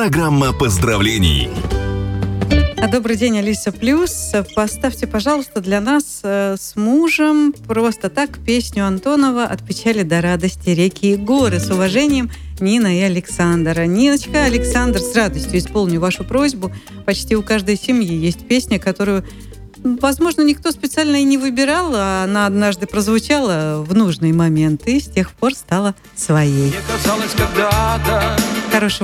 Программа поздравлений. Добрый день, Алиса Плюс. Поставьте, пожалуйста, для нас с мужем просто так песню Антонова «От печали до радости, реки и горы». С уважением, Нина и Александр. Ниночка, Александр, с радостью исполню вашу просьбу. Почти у каждой семьи есть песня, которую, возможно, никто специально и не выбирал, а она однажды прозвучала в нужный момент и с тех пор стала своей. Мне казалось когда-то... Хорошего